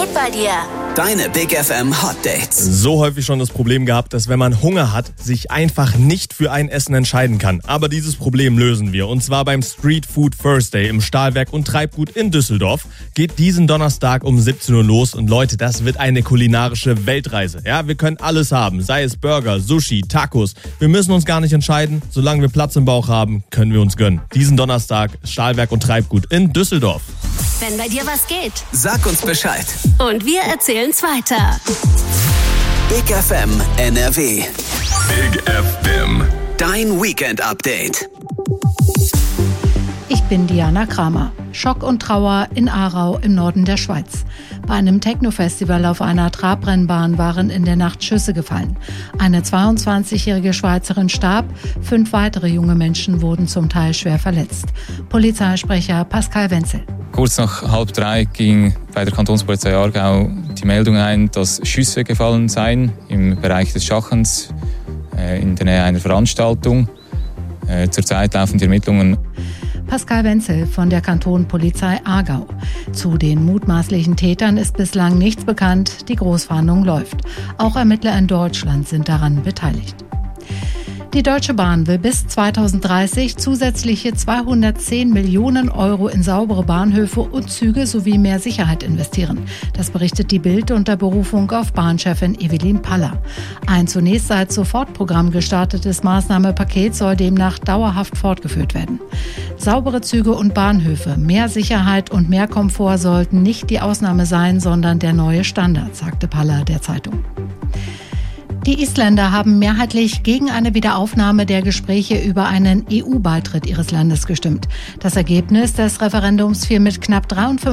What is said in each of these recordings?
geht bei dir? Deine Big FM Hot Dates. So häufig schon das Problem gehabt, dass wenn man Hunger hat, sich einfach nicht für ein Essen entscheiden kann. Aber dieses Problem lösen wir. Und zwar beim Street Food Thursday im Stahlwerk und Treibgut in Düsseldorf. Geht diesen Donnerstag um 17 Uhr los. Und Leute, das wird eine kulinarische Weltreise. Ja, wir können alles haben. Sei es Burger, Sushi, Tacos. Wir müssen uns gar nicht entscheiden. Solange wir Platz im Bauch haben, können wir uns gönnen. Diesen Donnerstag Stahlwerk und Treibgut in Düsseldorf. Wenn bei dir was geht. Sag uns Bescheid. Und wir erzählen's weiter. Big FM NRW. Big FM. Dein Weekend Update. Ich bin Diana Kramer. Schock und Trauer in Aarau im Norden der Schweiz. Bei einem Techno-Festival auf einer Trabrennbahn waren in der Nacht Schüsse gefallen. Eine 22-jährige Schweizerin starb, 5 weitere junge Menschen wurden zum Teil schwer verletzt. Polizeisprecher Pascal Wenzel. Kurz nach 2:30 ging bei der Kantonspolizei Aargau die Meldung ein, dass Schüsse gefallen seien im Bereich des Schachens in der Nähe einer Veranstaltung. Zurzeit laufen die Ermittlungen. Pascal Wenzel von der Kantonspolizei Aargau. Zu den mutmaßlichen Tätern ist bislang nichts bekannt. Die Großfahndung läuft. Auch Ermittler in Deutschland sind daran beteiligt. Die Deutsche Bahn will bis 2030 zusätzliche 210 Millionen Euro in saubere Bahnhöfe und Züge sowie mehr Sicherheit investieren. Das berichtet die Bild unter Berufung auf Bahnchefin Evelyn Paller. Ein zunächst seit Sofortprogramm gestartetes Maßnahmenpaket soll demnach dauerhaft fortgeführt werden. Saubere Züge und Bahnhöfe, mehr Sicherheit und mehr Komfort sollten nicht die Ausnahme sein, sondern der neue Standard, sagte Paller der Zeitung. Die Isländer haben mehrheitlich gegen eine Wiederaufnahme der Gespräche über einen EU-Beitritt ihres Landes gestimmt. Das Ergebnis des Referendums fiel mit knapp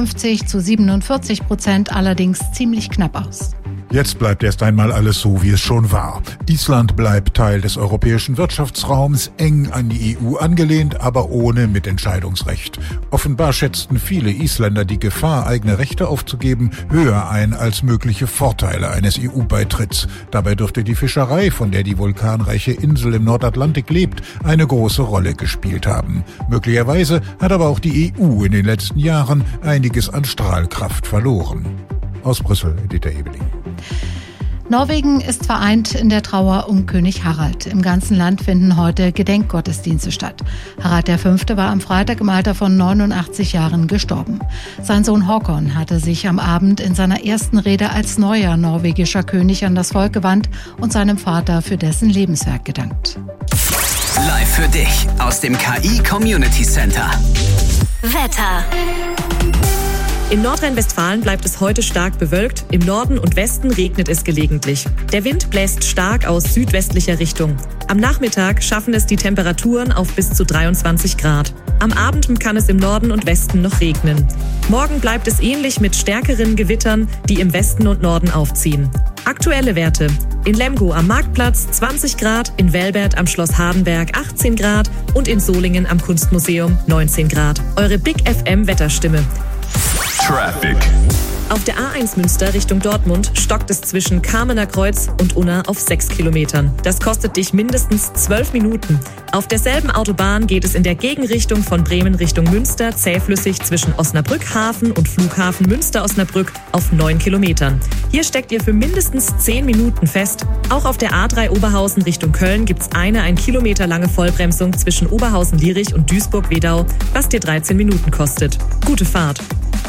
53-47% allerdings ziemlich knapp aus. Jetzt bleibt erst einmal alles so, wie es schon war. Island bleibt Teil des europäischen Wirtschaftsraums, eng an die EU angelehnt, aber ohne Mitentscheidungsrecht. Offenbar schätzten viele Isländer die Gefahr, eigene Rechte aufzugeben, höher ein als mögliche Vorteile eines EU-Beitritts. Dabei dürfte die Fischerei, von der die vulkanreiche Insel im Nordatlantik lebt, eine große Rolle gespielt haben. Möglicherweise hat aber auch die EU in den letzten Jahren einiges an Strahlkraft verloren. Aus Brüssel, Dieter Ebeling. Norwegen ist vereint in der Trauer um König Harald. Im ganzen Land finden heute Gedenkgottesdienste statt. Harald V. war am Freitag im Alter von 89 Jahren gestorben. Sein Sohn Håkon hatte sich am Abend in seiner ersten Rede als neuer norwegischer König an das Volk gewandt und seinem Vater für dessen Lebenswerk gedankt. Live für dich aus dem KI Community Center. Wetter. In Nordrhein-Westfalen bleibt es heute stark bewölkt, im Norden und Westen regnet es gelegentlich. Der Wind bläst stark aus südwestlicher Richtung. Am Nachmittag schaffen es die Temperaturen auf bis zu 23 Grad. Am Abend kann es im Norden und Westen noch regnen. Morgen bleibt es ähnlich mit stärkeren Gewittern, die im Westen und Norden aufziehen. Aktuelle Werte. In Lemgo am Marktplatz 20 Grad, in Welbert am Schloss Hardenberg 18 Grad und in Solingen am Kunstmuseum 19 Grad. Eure Big FM Wetterstimme. Traffic. Auf der A1 Münster Richtung Dortmund stockt es zwischen Kamener Kreuz und Unna auf 6 Kilometern. Das kostet dich mindestens 12 Minuten. Auf derselben Autobahn geht es in der Gegenrichtung von Bremen Richtung Münster zähflüssig zwischen Osnabrück Hafen und Flughafen Münster-Osnabrück auf 9 Kilometern. Hier steckt ihr für mindestens 10 Minuten fest. Auch auf der A3 Oberhausen Richtung Köln gibt's eine 1 Kilometer lange Vollbremsung zwischen Oberhausen-Lierich und Duisburg-Wedau, was dir 13 Minuten kostet. Gute Fahrt.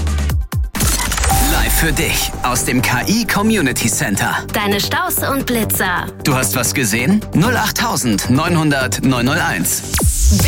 Live für dich aus dem KI Community Center. Deine Staus und Blitzer. Du hast was gesehen? 08900 901.